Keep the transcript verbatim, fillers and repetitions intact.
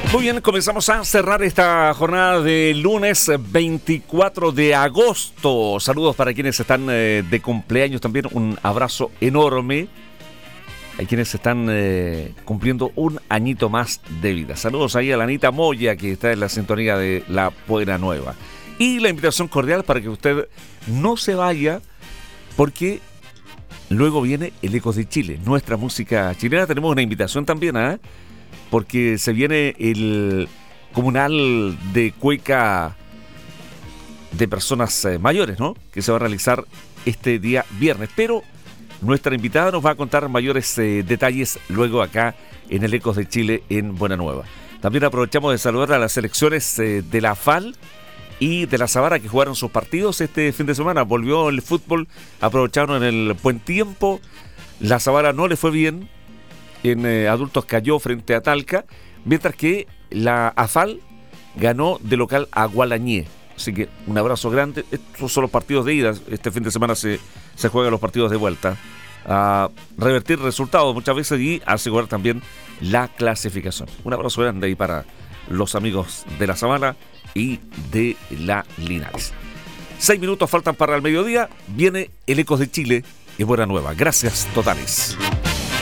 Muy bien, comenzamos a cerrar esta jornada de lunes veinticuatro de agosto. Saludos para quienes están eh, de cumpleaños también. Un abrazo enorme. Hay quienes están eh, cumpliendo un añito más de vida. Saludos ahí a la Anita Moya, que está en la sintonía de La Buena Nueva. Y la invitación cordial para que usted no se vaya, porque luego viene el Ecos de Chile, nuestra música chilena. Tenemos una invitación también, ¿eh? Porque se viene el comunal de cueca de personas eh, mayores, ¿no? Que se va a realizar este día viernes. Pero nuestra invitada nos va a contar mayores eh, detalles luego acá en el Ecos de Chile en Buena Nueva. También aprovechamos de saludar a las selecciones eh, de la F A L y de la Sabara, que jugaron sus partidos este fin de semana. Volvió el fútbol, aprovecharon el buen tiempo. La Sabara no le fue bien. En eh, adultos cayó frente a Talca, mientras que la A F A L ganó de local a Gualañé. Así que un abrazo grande. Estos son los partidos de ida. Este fin de semana se, se juegan los partidos de vuelta. A revertir resultados muchas veces y asegurar también la clasificación. Un abrazo grande ahí para los amigos de la Sabana y de la Linares. Seis minutos faltan para el mediodía. Viene el Ecos de Chile en Buena Nueva. Gracias totales.